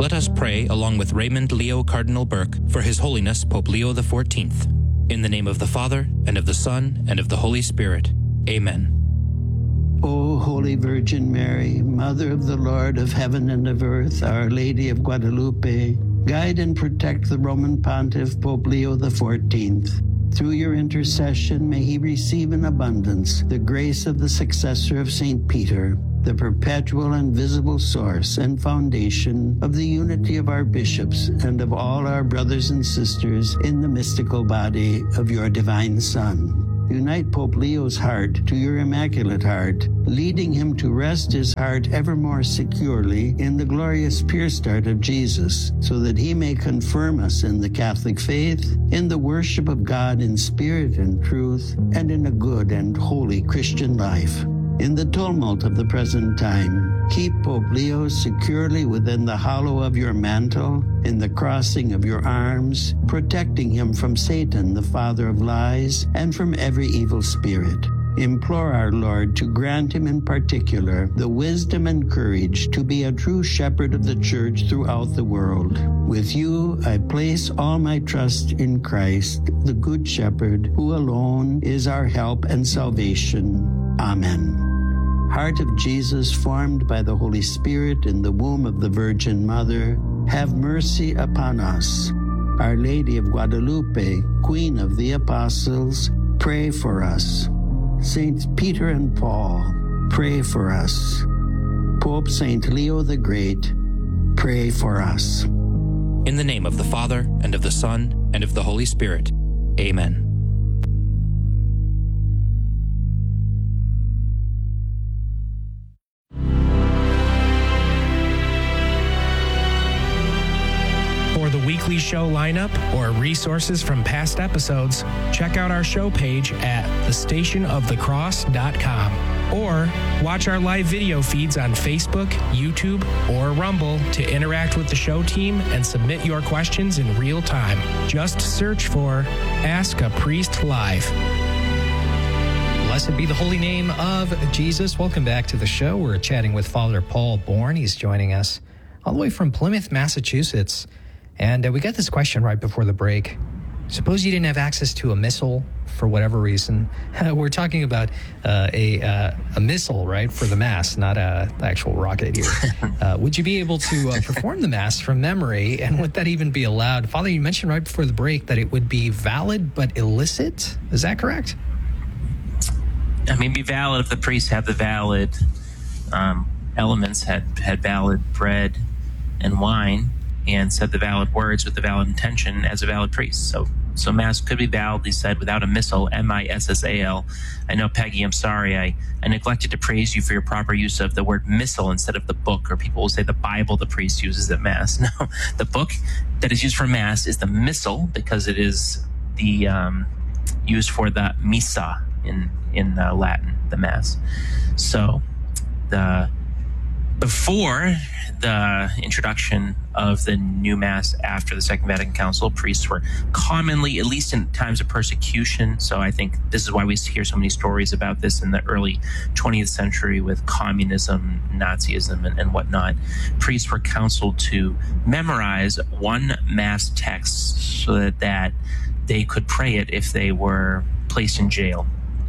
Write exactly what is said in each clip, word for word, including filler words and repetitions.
Let us pray along with Raymond Leo Cardinal Burke for His Holiness Pope Leo the fourteenth. In the name of the Father, and of the Son, and of the Holy Spirit. Amen. O Holy Virgin Mary, Mother of the Lord of heaven and of earth, Our Lady of Guadalupe, guide and protect the Roman Pontiff Pope Leo the fourteenth. Through your intercession, may he receive in abundance the grace of the successor of Saint Peter, the perpetual and visible source and foundation of the unity of our bishops and of all our brothers and sisters in the mystical body of your divine Son. Unite Pope Leo's heart to your Immaculate Heart, leading him to rest his heart ever more securely in the glorious pierced heart of Jesus, so that he may confirm us in the Catholic faith, in the worship of God in spirit and truth, and in a good and holy Christian life. In the tumult of the present time, keep Pope Leo securely within the hollow of your mantle, in the crossing of your arms, protecting him from Satan, the father of lies, and from every evil spirit. Implore our Lord to grant him in particular the wisdom and courage to be a true shepherd of the Church throughout the world. With you, I place all my trust in Christ, the Good Shepherd, who alone is our help and salvation. Amen. Heart of Jesus, formed by the Holy Spirit in the womb of the Virgin Mother, have mercy upon us. Our Lady of Guadalupe, Queen of the Apostles, pray for us. Saints Peter and Paul, pray for us. Pope Saint Leo the Great, pray for us. In the name of the Father, and of the Son, and of the Holy Spirit. Amen. For the weekly show lineup or resources from past episodes, check out our show page at the station of the cross dot com or watch our live video feeds on Facebook, YouTube, or Rumble to interact with the show team and submit your questions in real time. Just search for Ask a Priest Live. Blessed be the holy name of Jesus. Welcome back to the show. We're chatting with Father Paul Bourne. He's joining us all the way from Plymouth, Massachusetts. And uh, we got this question right before the break. Suppose you didn't have access to a missile for whatever reason. We're talking about uh, a uh, a missile, right, for the Mass, not a actual rocket here. Uh, would you be able to uh, perform the Mass from memory, and would that even be allowed? Father, you mentioned right before the break that it would be valid but illicit. Is that correct? I mean, be valid if the priests have the valid um, elements, had, had valid bread and wine, and said the valid words with the valid intention as a valid priest. So so Mass could be validly said without a missal, M I S S A L. I know, Peggy, I'm sorry, I, I neglected to praise you for your proper use of the word missal instead of the book, or people will say the Bible the priest uses at Mass. No, the book that is used for Mass is the missal, because it is the um, used for the missa in, in uh, Latin, the Mass. So the before the introduction of the new Mass after the Second Vatican Council, priests were commonly, at least in times of persecution, so I think this is why we hear so many stories about this in the early twentieth century with communism, Nazism, and, and whatnot, priests were counseled to memorize one Mass text so that, that they could pray it if they were placed in jail.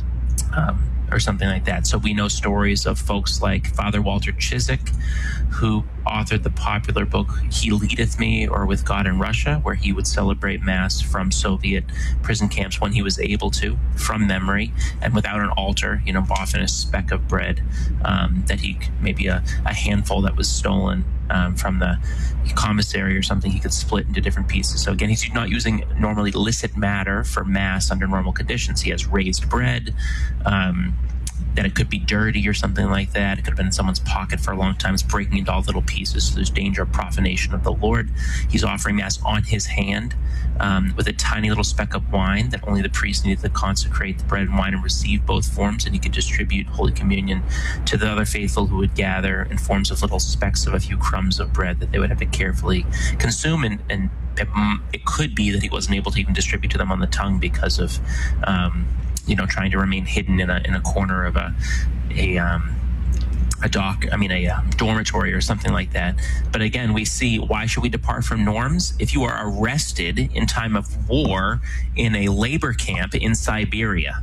Um, or something like that. So we know stories of folks like Father Walter Chiswick, who authored the popular book He Leadeth Me, or With God in Russia, where he would celebrate Mass from Soviet prison camps when he was able to, from memory, and without an altar, you know, often a speck of bread um, that he, maybe a, a handful that was stolen um, from the commissary or something, he could split into different pieces. So again, he's not using normally illicit matter for Mass under normal conditions. He has raised bread, um, that it could be dirty or something like that. It could have been in someone's pocket for a long time. It's breaking into all little pieces. So there's danger of profanation of the Lord. He's offering Mass on his hand um, with a tiny little speck of wine that only the priest needed to consecrate the bread and wine and receive both forms, and he could distribute Holy Communion to the other faithful who would gather in forms of little specks of a few crumbs of bread that they would have to carefully consume. And, and it, it could be that he wasn't able to even distribute to them on the tongue because of um, you know, trying to remain hidden in a in a corner of a a um, a dock, I mean, a uh, dormitory or something like that. But again, we see, why should we depart from norms? If you are arrested in time of war in a labor camp in Siberia,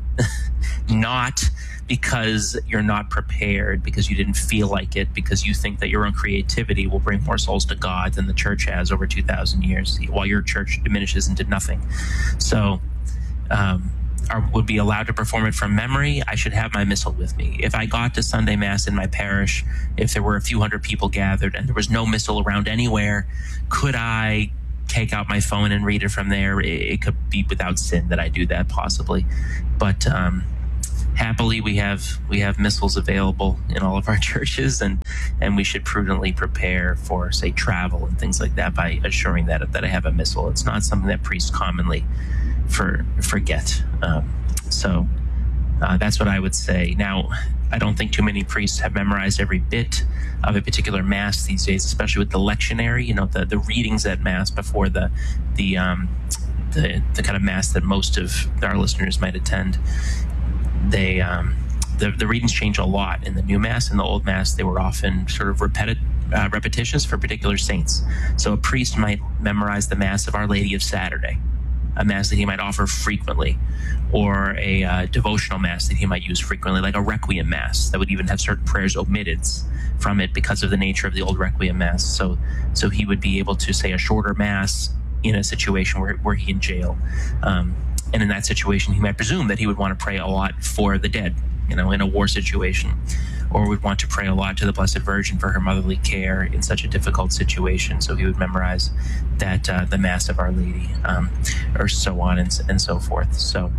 not because you're not prepared, because you didn't feel like it, because you think that your own creativity will bring more souls to God than the church has over two thousand years, while your church diminishes into nothing. So, um, Are, would be allowed to perform it from memory, I should have my missal with me. If I got to Sunday Mass in my parish, if there were a few hundred people gathered and there was no missal around anywhere, could I take out my phone and read it from there? It, it could be without sin that I do that, possibly. But um, happily, we have we have missals available in all of our churches, and, and we should prudently prepare for, say, travel and things like that by assuring that that I have a missal. It's not something that priests commonly for forget. Um, so uh, that's what I would say. Now, I don't think too many priests have memorized every bit of a particular Mass these days, especially with the lectionary, you know, the, the readings at Mass before the the, um, the the kind of Mass that most of our listeners might attend. They um, the, the readings change a lot. In the new Mass and the old Mass, they were often sort of repetit, uh, repetitions for particular saints. So a priest might memorize the Mass of Our Lady of Saturday, a Mass that he might offer frequently, or a uh, devotional Mass that he might use frequently, like a Requiem Mass that would even have certain prayers omitted from it because of the nature of the old Requiem Mass. So so he would be able to say a shorter Mass in a situation where, where he in jail. Um, and in that situation, he might presume that he would want to pray a lot for the dead, you know, in a war situation, or would want to pray a lot to the Blessed Virgin for her motherly care in such a difficult situation. So he would memorize that, uh, the Mass of Our Lady, um, or so on and, and so forth. So,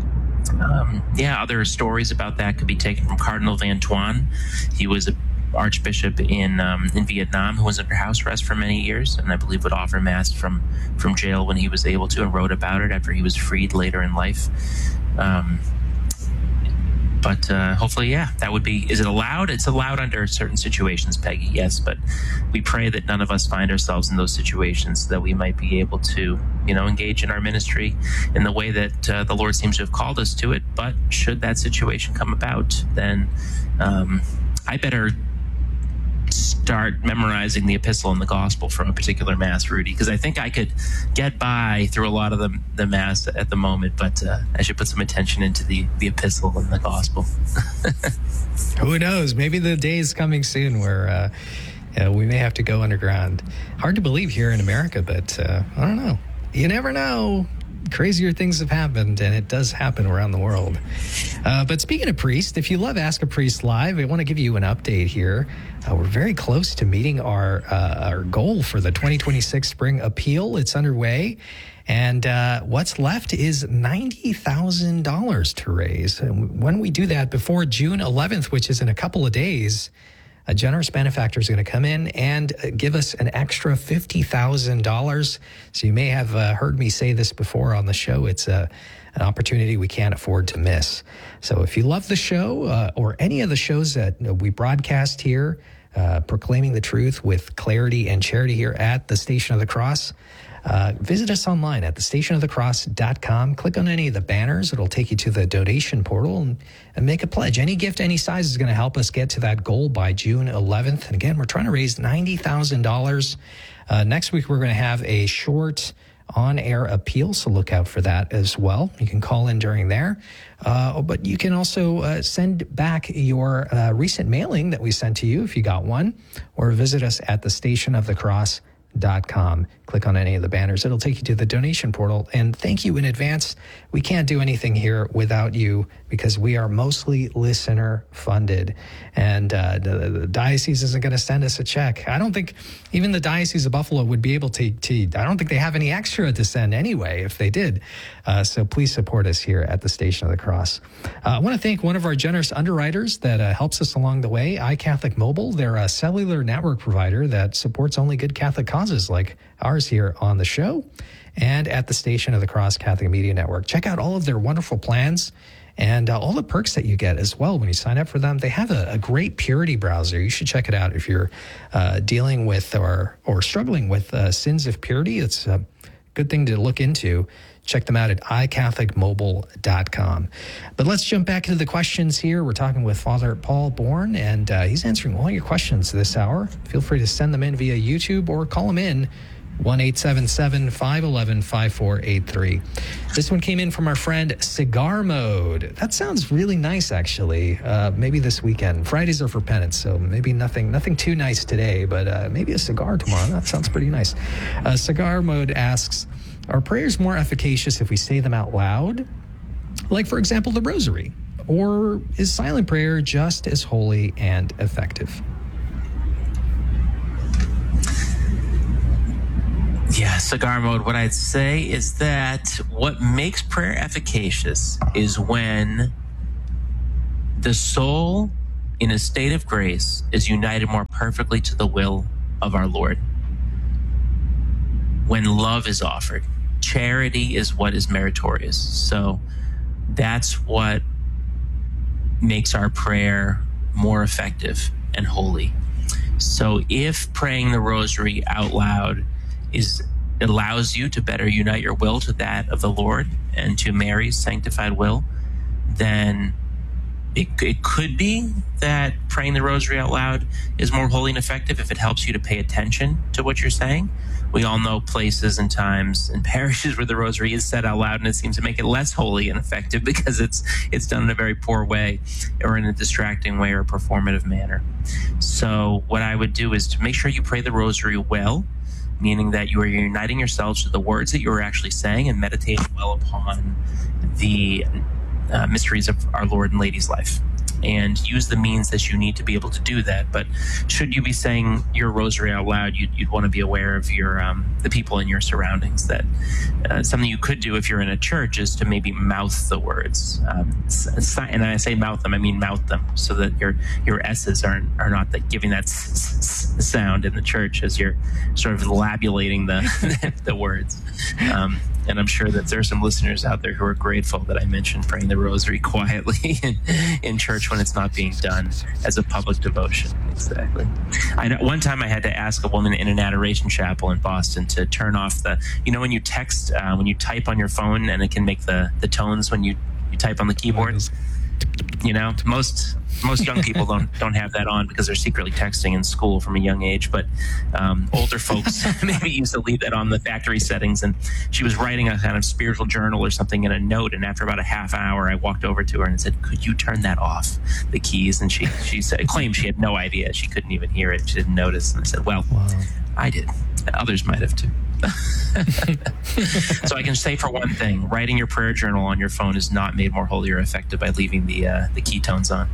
um, yeah, other stories about that could be taken from Cardinal Van Tuan. He was a archbishop in um, in Vietnam who was under house arrest for many years, and I believe would offer Mass from, from jail when he was able to, and wrote about it after he was freed later in life. Um, But uh, hopefully, yeah, that would be, is it allowed? It's allowed under certain situations, Peggy, yes. But we pray that none of us find ourselves in those situations, so that we might be able to, you know, engage in our ministry in the way that uh, the Lord seems to have called us to it. But should that situation come about, then um, I better start memorizing the epistle and the gospel from a particular Mass, Rudy, because I think I could get by through a lot of the, the Mass at the moment, but uh, I should put some attention into the, the epistle and the gospel. Who knows? Maybe the day is coming soon where uh, uh, we may have to go underground. Hard to believe here in America, but uh, I don't know. You never know. Crazier things have happened, and it does happen around the world. Uh, but speaking of priests, if you love Ask a Priest Live, I want to give you an update here. Uh, we're very close to meeting our uh, our goal for the twenty twenty-six Spring Appeal. It's underway, and uh, what's left is ninety thousand dollars to raise. And when we do that before June eleventh, which is in a couple of days, a generous benefactor is going to come in and give us an extra fifty thousand dollars. So you may have uh, heard me say this before on the show. It's a, an opportunity we can't afford to miss. So if you love the show uh, or any of the shows that we broadcast here, uh, proclaiming the truth with clarity and charity here at the Station of the Cross, Uh, visit us online at the station of the cross dot com. Click on any of the banners. It'll take you to the donation portal and, and make a pledge. Any gift, any size is going to help us get to that goal by June eleventh. And again, we're trying to raise ninety thousand dollars. Uh, next week, we're going to have a short on-air appeal, so look out for that as well. You can call in during there. Uh, but you can also uh, send back your uh, recent mailing that we sent to you if you got one, or visit us at the station of the cross dot com. Click on any of the banners. It'll take you to the donation portal. And thank you in advance. We can't do anything here without you because we are mostly listener funded. And uh, the, the diocese isn't going to send us a check. I don't think even the Diocese of Buffalo would be able to, to I don't think they have any extra to send anyway if they did. Uh, so please support us here at the Station of the Cross. Uh, I want to thank one of our generous underwriters that uh, helps us along the way, iCatholic Mobile. They're a cellular network provider that supports only good Catholic causes like ours here on the show and at the Station of the Cross Catholic Media Network. Check out all of their wonderful plans and uh, all the perks that you get as well when you sign up for them. They have a, a great purity browser. You should check it out if you're uh, dealing with or or struggling with uh, sins of purity. It's uh, good thing to look into. Check them out at i catholic mobile dot com. But let's jump back into the questions here. We're talking with Father Paul Bourne, and uh, he's answering all your questions this hour. Feel free to send them in via YouTube or call him in, one eight seven seven, five one one, five four eight three. This one came in from our friend Cigar Mode. That sounds really nice, actually. Uh, maybe this weekend. Fridays are for penance, so maybe nothing nothing too nice today, but uh, maybe a cigar tomorrow. That sounds pretty nice. Uh, Cigar Mode asks, are prayers more efficacious if we say them out loud? Like, for example, the rosary? Or is silent prayer just as holy and effective? Yeah, Cigar Mode, what I'd say is that what makes prayer efficacious is when the soul in a state of grace is united more perfectly to the will of our Lord. When love is offered. Charity is what is meritorious. So that's what makes our prayer more effective and holy. So if praying the rosary out loud is allows you to better unite your will to that of the Lord and to Mary's sanctified will, then it, it could be that praying the rosary out loud is more holy and effective if it helps you to pay attention to what you're saying. We all know places and times and parishes where the rosary is said out loud and it seems to make it less holy and effective because it's it's done in a very poor way or in a distracting way or a performative manner. So what I would do is to make sure you pray the rosary well, meaning that you are uniting yourselves to the words that you are actually saying and meditating well upon the uh, mysteries of our Lord and Lady's life. And use the means that you need to be able to do that. But should you be saying your rosary out loud, you'd, you'd want to be aware of your um, the people in your surroundings. That uh, something you could do if you're in a church is to maybe mouth the words. Um, and I say mouth them, I mean mouth them, so that your your S's aren't are not that giving that s- s- sound in the church as you're sort of labulating the the words. Um, And I'm sure that there are some listeners out there who are grateful that I mentioned praying the rosary quietly in, in church when it's not being done as a public devotion. Exactly. I know one time I had to ask a woman in an adoration chapel in Boston to turn off the, you know, when you text, uh, when you type on your phone and it can make the, the tones when you, you type on the keyboard. You know, most most young people don't don't have that on because they're secretly texting in school from a young age. But um, older folks maybe used to leave that on the factory settings. And she was writing a kind of spiritual journal or something in a note. And after about a half hour, I walked over to her and said, "Could you turn that off, the keys?" And she she said, claimed she had no idea. She couldn't even hear it. She didn't notice. And I said, "Well, wow. I did. Others might have too." So I can say for one thing, writing your prayer journal on your phone is not made more holy or effective by leaving the uh, the keytones on.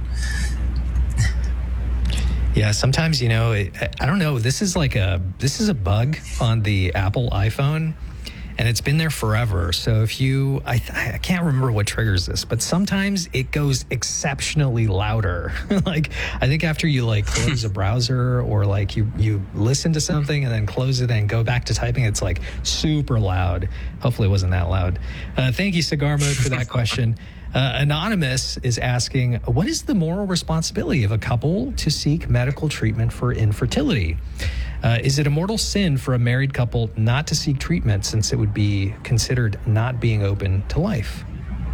Yeah, sometimes, you know, it, I don't know. This is like a this is a bug on the Apple iPhone, and it's been there forever. So if you, I, I can't remember what triggers this, but sometimes it goes exceptionally louder. Like, I think after you like close a browser or like you, you listen to something and then close it and go back to typing, it's like super loud. Hopefully it wasn't that loud. Uh, thank you, Cigar Mode, for that question. Uh, Anonymous is asking, what is the moral responsibility of a couple to seek medical treatment for infertility? Uh, is it a mortal sin for a married couple not to seek treatment since it would be considered not being open to life?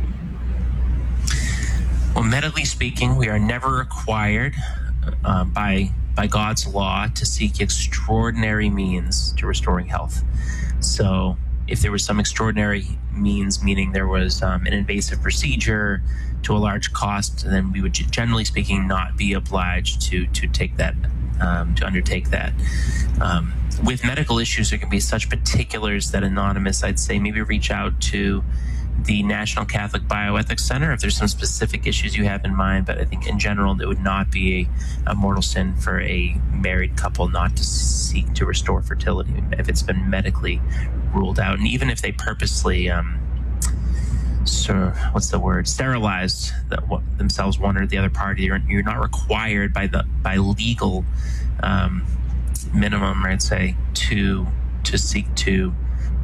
Well, medically speaking, we are never required uh, by by God's law to seek extraordinary means to restoring health. So if there was some extraordinary means, meaning there was um, an invasive procedure to a large cost, then we would generally speaking not be obliged to to take that, um, to undertake that. Um, with medical issues, there can be such particulars that Anonymous, I'd say maybe reach out to the National Catholic Bioethics Center if there's some specific issues you have in mind. But I think in general, it would not be a, a mortal sin for a married couple not to seek to restore fertility if it's been medically ruled out. And even if they purposely, um, so what's the word, sterilized the, what, themselves, one or the other party, you're, you're not required by the by legal um, minimum, I'd say, to to seek to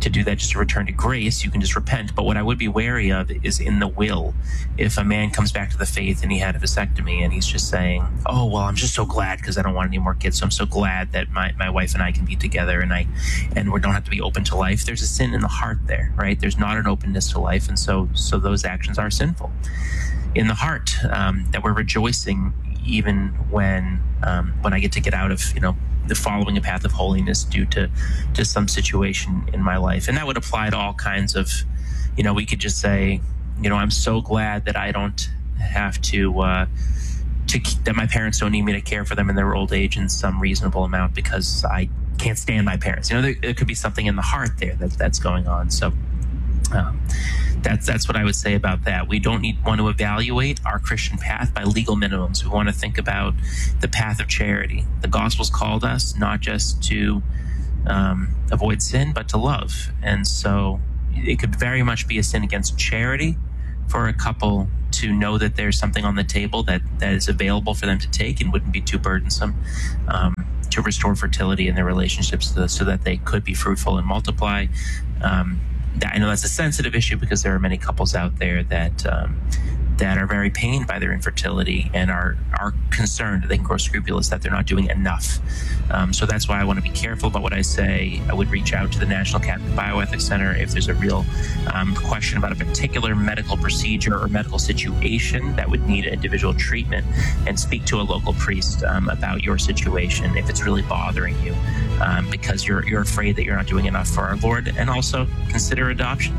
to do that, just to return to grace. You can just repent. But what I would be wary of is in the will. If a man comes back to the faith and he had a vasectomy and he's just saying, oh, well, I'm just so glad because I don't want any more kids. So I'm so glad that my, my wife and I can be together and I and we don't have to be open to life. There's a sin in the heart there, right? There's not an openness to life. And so so those actions are sinful in the heart, um, that we're rejoicing even when um, when I get to get out of, you know, the following a path of holiness due to, to some situation in my life. And that would apply to all kinds of, you know, we could just say, you know, I'm so glad that I don't have to, uh, to that my parents don't need me to care for them in their old age in some reasonable amount because I can't stand my parents. You know, there, there could be something in the heart there that that's going on. So um, that's that's what I would say about that. We don't need want to evaluate our Christian path by legal minimums. We want to think about the path of charity. The gospel's called us not just to um, avoid sin, but to love. And so it could very much be a sin against charity for a couple to know that there's something on the table that, that is available for them to take and wouldn't be too burdensome, um, to restore fertility in their relationships so, so that they could be fruitful and multiply. Um, that, I know that's a sensitive issue because there are many couples out there that um, that are very pained by their infertility and are are concerned, they can grow scrupulous that they're not doing enough. Um, so that's why I want to be careful about what I say. I would reach out to the National Catholic Bioethics Center if there's a real um, question about a particular medical procedure or medical situation that would need individual treatment, and speak to a local priest um, about your situation if it's really bothering you um, because you're you're afraid that you're not doing enough for our Lord. And also consider adoption.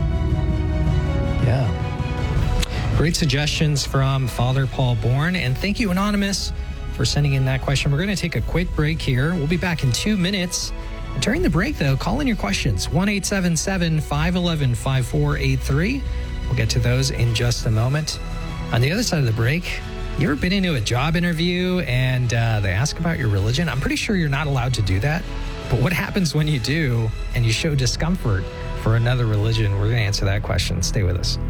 Yeah. Great suggestions from Father Paul Bourne. And thank you, Anonymous, for sending in that question. We're going to take a quick break here. We'll be back in two minutes. And during the break, though, call in your questions. one eight seven seven, five one one, five four eight three. We'll get to those in just a moment. On the other side of the break, you ever been into a job interview and uh, they ask about your religion? I'm pretty sure you're not allowed to do that. But what happens when you do and you show discomfort for another religion? We're going to answer that question. Stay with us.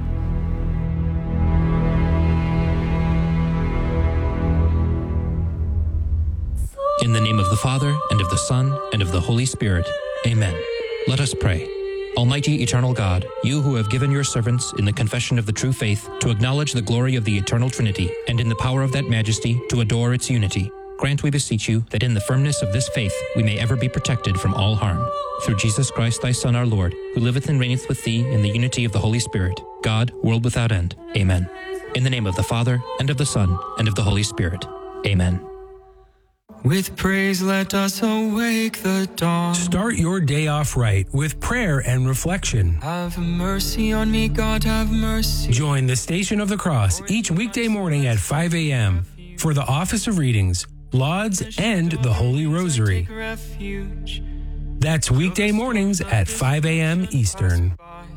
In the name of the Father, and of the Son, and of the Holy Spirit. Amen. Let us pray. Almighty eternal God, you who have given your servants in the confession of the true faith to acknowledge the glory of the eternal Trinity, and in the power of that majesty to adore its unity, grant, we beseech you, that in the firmness of this faith we may ever be protected from all harm. Through Jesus Christ, thy Son, our Lord, who liveth and reigneth with thee in the unity of the Holy Spirit, God, world without end. Amen. In the name of the Father, and of the Son, and of the Holy Spirit. Amen. With praise let us awake the dawn. Start your day off right with prayer and reflection. Have mercy on me, God, have mercy. Join the Station of the Cross each weekday morning at five a.m. for the Office of Readings, Lauds, and the Holy Rosary. That's weekday mornings at five a.m. Eastern.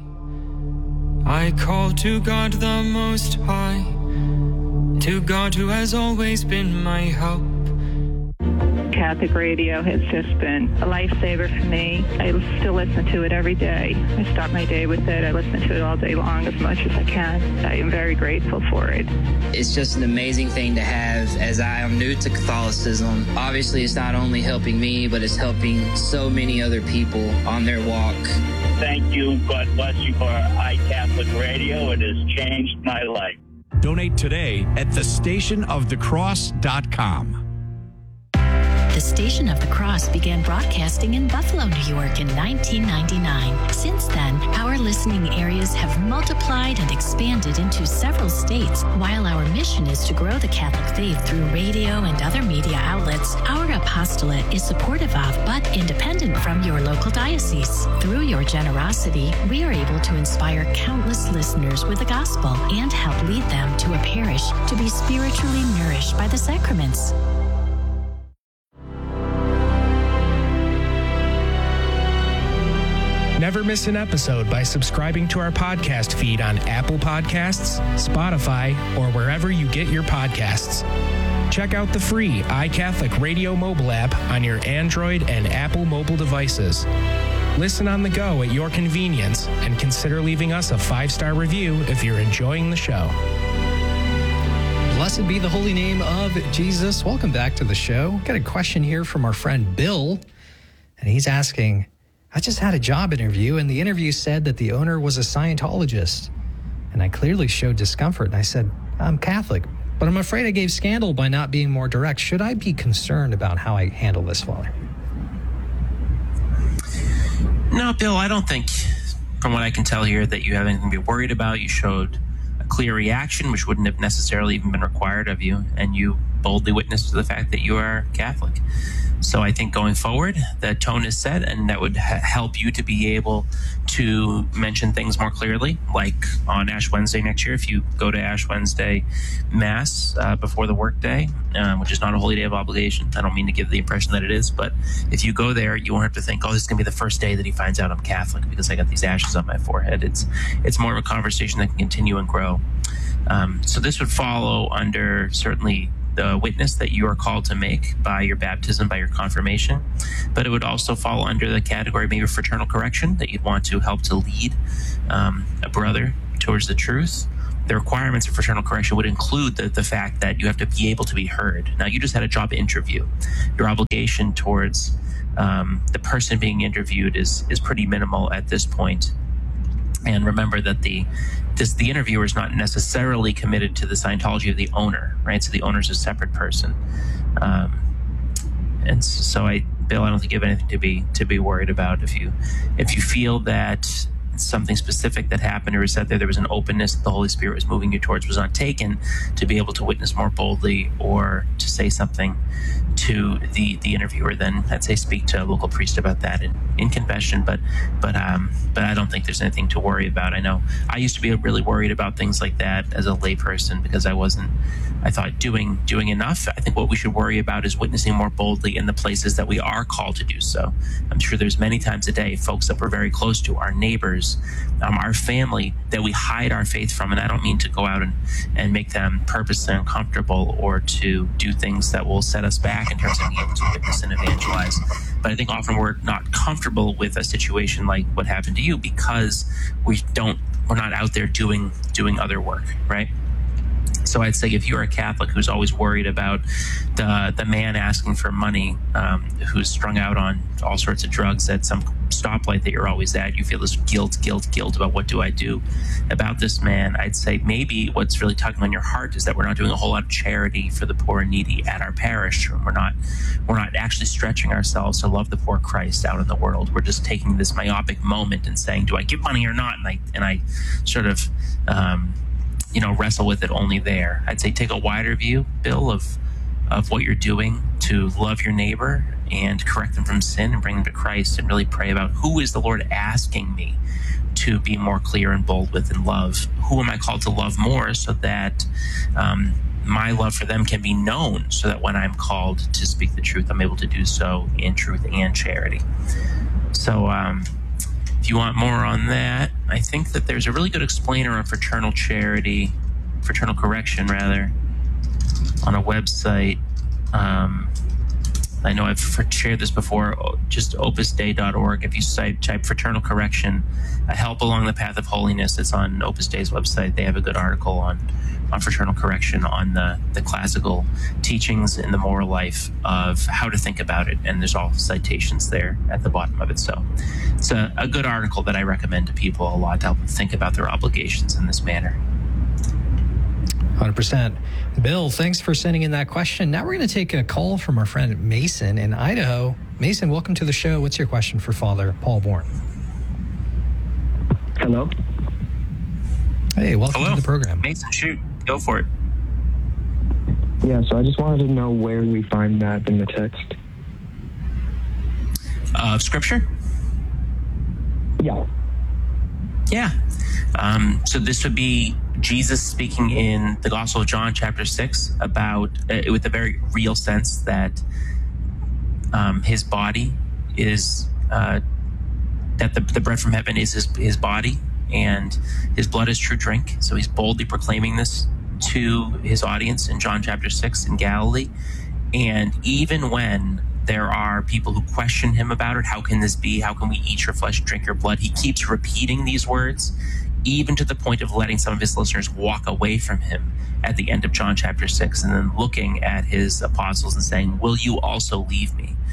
I call to God the Most High, to God who has always been my help. Catholic radio has just been a lifesaver for me. I still listen to it every day. I start my day with it. I listen to it all day long as much as I can. I am very grateful for it. It's just an amazing thing to have, as I am new to Catholicism. Obviously, it's not only helping me, but it's helping so many other people on their walk. Thank you. God bless you for iCatholic Radio. It has changed my life. Donate today at the station of the cross dot com. The Station of the Cross began broadcasting in Buffalo, New York in nineteen ninety-nine. Since then, our listening areas have multiplied and expanded into several states. While our mission is to grow the Catholic faith through radio and other media outlets, our apostolate is supportive of but independent from your local diocese. Through your generosity, we are able to inspire countless listeners with the gospel and help lead them to a parish to be spiritually nourished by the sacraments. Never miss an episode by subscribing to our podcast feed on Apple Podcasts, Spotify, or wherever you get your podcasts. Check out the free iCatholic Radio mobile app on your Android and Apple mobile devices. Listen on the go at your convenience, and consider leaving us a five-star review if you're enjoying the show. Blessed be the holy name of Jesus. Welcome back to the show. Got a question here from our friend Bill, and he's asking, I just had a job interview, and the interview said that the owner was a Scientologist. And I clearly showed discomfort, and I said, I'm Catholic, but I'm afraid I gave scandal by not being more direct. Should I be concerned about how I handle this, Father? No, Bill, I don't think, from what I can tell here, that you have anything to be worried about. You showed a clear reaction, which wouldn't have necessarily even been required of you, and you boldly witnessed to the fact that you are Catholic. So I think going forward, the tone is set, and that would ha- help you to be able to mention things more clearly, like on Ash Wednesday next year. If you go to Ash Wednesday Mass uh, before the workday, uh, which is not a holy day of obligation. I don't mean to give the impression that it is, but if you go there, you won't have to think, oh, this is going to be the first day that he finds out I'm Catholic because I got these ashes on my forehead. It's it's more of a conversation that can continue and grow. Um, so this would follow under certainly the witness that you are called to make by your baptism, by your confirmation. But it would also fall under the category maybe of fraternal correction, that you'd want to help to lead um, a brother towards the truth. The requirements of fraternal correction would include the, the fact that you have to be able to be heard. Now, you just had a job interview. Your obligation towards um, the person being interviewed is is pretty minimal at this point. And remember that the this the interviewer is not necessarily committed to the Scientology of the owner, right? So the owner's a separate person. Um, and so, I, Bill, I don't think you have anything to be to be worried about. If you if you feel that something specific that happened or was said there, there was an openness that the Holy Spirit was moving you towards, was not taken, to be able to witness more boldly or to say something to the the interviewer, then I'd say speak to a local priest about that in, in confession. But but um but I don't think there's anything to worry about. I know I used to be really worried about things like that as a layperson because I wasn't I thought doing doing enough. I think what we should worry about is witnessing more boldly in the places that we are called to do so. I'm sure there's many times a day folks that we're very close to, our neighbors, um, our family, that we hide our faith from. And I don't mean to go out and, and make them purposely uncomfortable or to do things that will set us back in terms of being able to witness and evangelize. But I think often we're not comfortable with a situation like what happened to you because we don't, we're not out there doing doing other work, right? So I'd say if you're a Catholic who's always worried about the the man asking for money, um, who's strung out on all sorts of drugs at some stoplight that you're always at, you feel this guilt, guilt, guilt about what do I do about this man, I'd say maybe what's really tugging on your heart is that we're not doing a whole lot of charity for the poor and needy at our parish. We're not we're not actually stretching ourselves to love the poor Christ out in the world. We're just taking this myopic moment and saying, do I give money or not? And I and I sort of um, you know, wrestle with it only there. I'd say take a wider view, Bill, of of what you're doing to love your neighbor and correct them from sin and bring them to Christ, and really pray about who is the Lord asking me to be more clear and bold with in love. Who am I called to love more so that um, my love for them can be known, so that when I'm called to speak the truth, I'm able to do so in truth and charity. So, um, if you want more on that, I think that there's a really good explainer on fraternal charity, fraternal correction, rather, on a website. Um, I know I've shared this before, just opus dei dot org. If you type fraternal correction, a help along the path of holiness, it's on Opus Dei's website. They have a good article on, on fraternal correction, on the, the classical teachings in the moral life of how to think about it. And there's all citations there at the bottom of it. So it's a, a good article that I recommend to people a lot to help them think about their obligations in this manner. one hundred percent. Bill, thanks for sending in that question. Now we're going to take a call from our friend Mason in Idaho. Mason, welcome to the show. What's your question for Father Paul Bourne? Hello. Hey, welcome Hello. to the program. Mason, shoot. Go for it. Yeah, so I just wanted to know where we find that in the text. Uh, scripture? Yeah. Yeah. Um, so this would be Jesus speaking in the Gospel of John, chapter six, about, uh, with a very real sense that um, his body is, uh, that the, the bread from heaven is his, his body, and his blood is true drink. So he's boldly proclaiming this to his audience in John chapter six in Galilee. And even when there are people who question him about it, how can this be? How can we eat your flesh, drink your blood? He keeps repeating these words, even to the point of letting some of his listeners walk away from him at the end of John chapter six, and then looking at his apostles and saying, will you also leave me?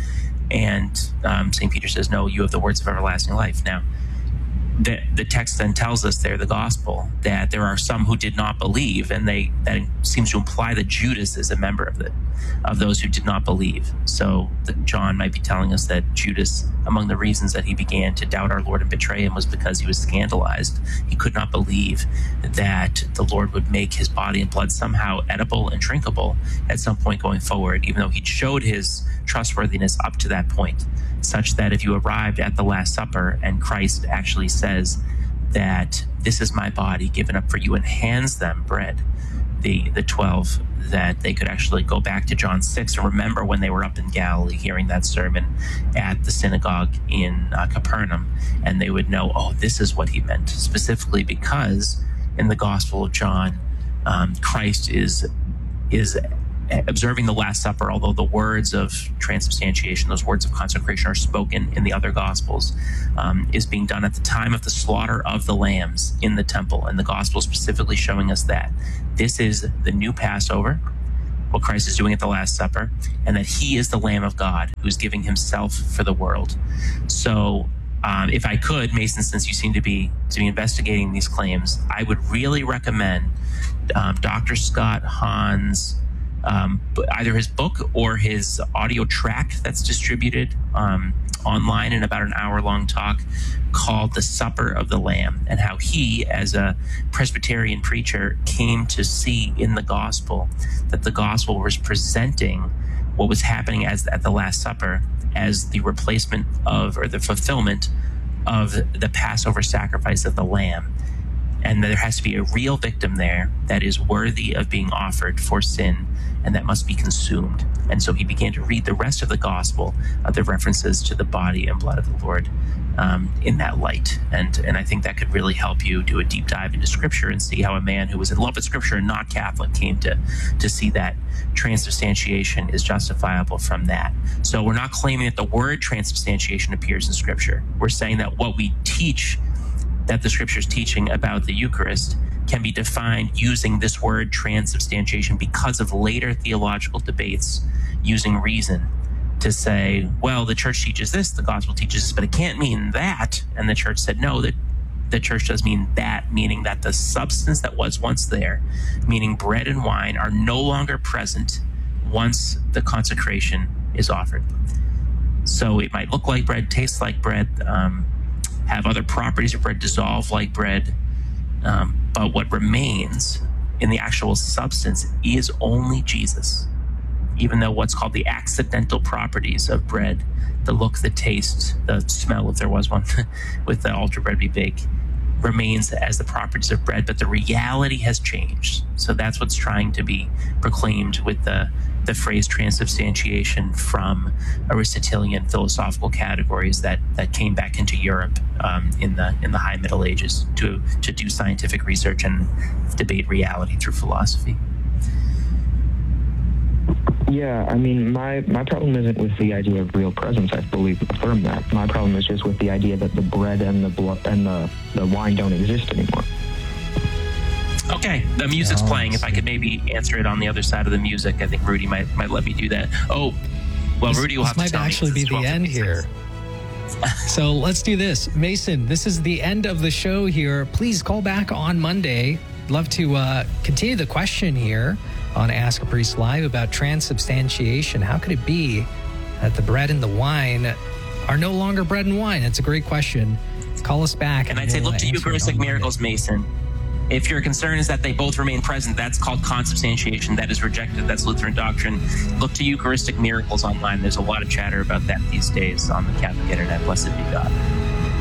And um, Saint Peter says, no, you have the words of everlasting life. Now, the, the text then tells us there, the gospel, that there are some who did not believe, and they that seems to imply that Judas is a member of the of those who did not believe. So the, John might be telling us that Judas, among the reasons that he began to doubt our Lord and betray him, was because he was scandalized. He could not believe that the Lord would make his body and blood somehow edible and drinkable at some point going forward, even though he showed his trustworthiness up to that point, such that if you arrived at the Last Supper and Christ actually says that this is my body given up for you, and hands them bread, the the twelve, that they could actually go back to John six and remember when they were up in Galilee hearing that sermon at the synagogue in uh, Capernaum, and they would know, oh, this is what he meant, specifically because in the Gospel of John, um, Christ is is observing the Last Supper, although the words of transubstantiation, those words of consecration, are spoken in the other Gospels, um, is being done at the time of the slaughter of the lambs in the temple. And the Gospel specifically showing us that this is the new Passover, what Christ is doing at the Last Supper, and that he is the Lamb of God who's giving himself for the world. So um, if I could, Mason, since you seem to be to be investigating these claims, I would really recommend um, Doctor Scott Hahn's Um, either his book or his audio track that's distributed um, online in about an hour-long talk called The Supper of the Lamb, and how he, as a Presbyterian preacher, came to see in the gospel that the gospel was presenting what was happening as at the Last Supper as the replacement of, or the fulfillment of the Passover sacrifice of the Lamb. And there has to be a real victim there that is worthy of being offered for sin, and that must be consumed. And so he began to read the rest of the gospel, of the references to the body and blood of the Lord, um, in that light. And and I think that could really help you do a deep dive into Scripture and see how a man who was in love with Scripture and not Catholic came to to see that transubstantiation is justifiable from that. So we're not claiming that the word transubstantiation appears in Scripture. We're saying that what we teach, that the Scripture's teaching about the Eucharist, can be defined using this word transubstantiation because of later theological debates using reason to say, well, the church teaches this, the gospel teaches this, but it can't mean that. And the church said, no, that the church does mean that, meaning that the substance that was once there, meaning bread and wine, are no longer present once the consecration is offered. So it might look like bread, taste like bread, um, have other properties of bread, dissolve like bread, um, but what remains in the actual substance is only Jesus. Even though what's called the accidental properties of bread, the look, the taste, the smell, if there was one, with the altar bread we bake, remains as the properties of bread, but the reality has changed. So that's what's trying to be proclaimed with the the phrase transubstantiation from Aristotelian philosophical categories that, that came back into Europe um, in the in the High Middle Ages to to do scientific research and debate reality through philosophy. Yeah, I mean, my, my problem isn't with the idea of real presence. I fully affirm that. My problem is just with the idea that the bread and the blood and the, the wine don't exist anymore. Okay, the music's oh, playing. If I could maybe answer it on the other side of the music, I think Rudy might might let me do that. Oh, well, this, Rudy will have to tell me. This might actually be the end here. So let's do this. Mason, this is the end of the show here. Please call back on Monday. Love to uh, continue the question here on Ask a Priest Live about transubstantiation. How could it be that the bread and the wine are no longer bread and wine? It's a great question. Call us back. And, and I'd say look to Eucharistic miracles, Mason. If your concern is that they both remain present, that's called consubstantiation. That is rejected. That's Lutheran doctrine. Look to Eucharistic miracles online. There's a lot of chatter about that these days on the Catholic internet. Blessed be God.